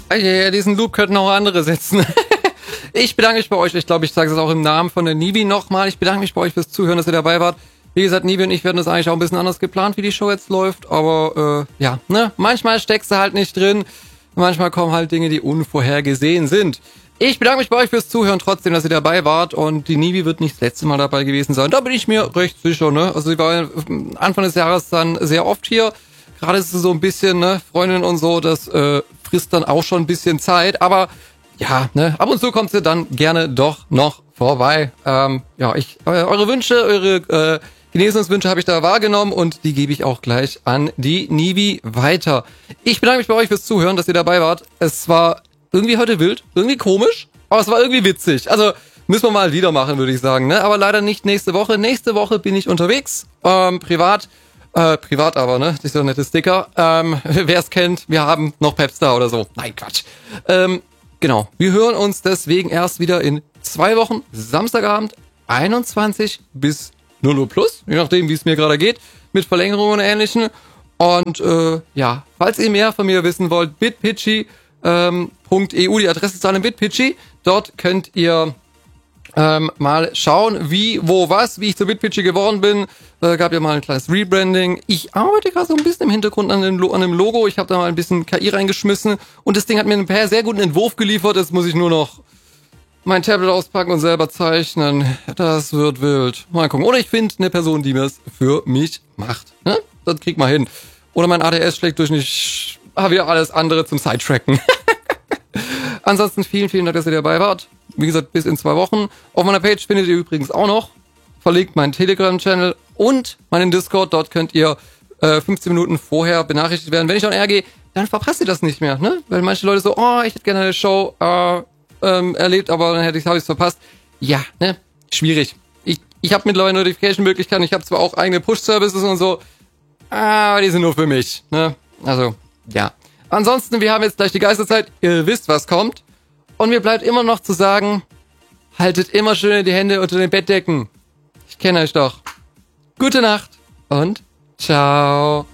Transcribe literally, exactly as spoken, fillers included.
Ja, diesen Loop könnten auch andere setzen. Ich bedanke mich bei euch. Ich glaube, ich sage es auch im Namen von der Nivi nochmal. Ich bedanke mich bei euch fürs Zuhören, dass ihr dabei wart. Wie gesagt, Nivi und ich werden das eigentlich auch ein bisschen anders geplant, wie die Show jetzt läuft. Aber äh, ja, ne, manchmal steckst du halt nicht drin. Manchmal kommen halt Dinge, die unvorhergesehen sind. Ich bedanke mich bei euch fürs Zuhören trotzdem, dass ihr dabei wart. Und die Nivi wird nicht das letzte Mal dabei gewesen sein. Da bin ich mir recht sicher, ne? Also sie war Anfang des Jahres dann sehr oft hier. Gerade ist es so ein bisschen, ne, Freundin und so, das äh, frisst dann auch schon ein bisschen Zeit. Aber ja, ne, ab und zu kommt sie dann gerne doch noch vorbei. Ähm, ja, ich äh, eure Wünsche, eure äh, Genesungswünsche habe ich da wahrgenommen und die gebe ich auch gleich an die Nivi weiter. Ich bedanke mich bei euch fürs Zuhören, dass ihr dabei wart. Es war irgendwie heute wild, irgendwie komisch, aber es war irgendwie witzig. Also müssen wir mal wieder machen, würde ich sagen, ne? Aber leider nicht nächste Woche. Nächste Woche bin ich unterwegs, ähm, privat. Äh, privat aber, ne? Das ist so ein nettes Sticker. Ähm, wer es kennt, wir haben noch Pepstar oder so. Nein, Quatsch. Ähm, genau. Wir hören uns deswegen erst wieder in zwei Wochen, Samstagabend, einundzwanzig bis null Uhr plus, je nachdem, wie es mir gerade geht, mit Verlängerungen und Ähnlichem. Und äh, ja, falls ihr mehr von mir wissen wollt, bitpitchy punkt e u, die Adresse ist an bitpitchy. Dort könnt ihr ähm, mal schauen, wie, wo, was, wie ich zu bitpitchy geworden bin. Äh, gab ja mal ein kleines Rebranding. Ich arbeite gerade so ein bisschen im Hintergrund an dem, an dem Logo. Ich habe da mal ein bisschen K I reingeschmissen und das Ding hat mir einen sehr guten Entwurf geliefert. Jetzt muss ich nur noch mein Tablet auspacken und selber zeichnen. Das wird wild. Mal gucken. Oder ich finde eine Person, die mir es für mich macht. Ne? Das kriegt man hin. Oder mein A D S schlägt durch nicht. Habe ja alles andere zum Sidetracken. Ansonsten vielen, vielen Dank, dass ihr dabei wart. Wie gesagt, bis in zwei Wochen. Auf meiner Page findet ihr übrigens auch noch verlinkt meinen Telegram-Channel und meinen Discord. Dort könnt ihr äh, fünfzehn Minuten vorher benachrichtigt werden. Wenn ich on air gehe, dann verpasst ihr das nicht mehr. Ne? Weil manche Leute so, oh, ich hätte gerne eine Show äh, ähm, erlebt, aber dann hätte ich es verpasst. Ja, ne? Schwierig. Ich, ich habe mittlerweile Notification-Möglichkeiten. Ich habe zwar auch eigene Push-Services und so, aber die sind nur für mich. Ne? Also, ja. Ansonsten, wir haben jetzt gleich die Geisterzeit. Ihr wisst, was kommt. Und mir bleibt immer noch zu sagen, haltet immer schön die Hände unter den Bettdecken. Ich kenne euch doch. Gute Nacht und ciao.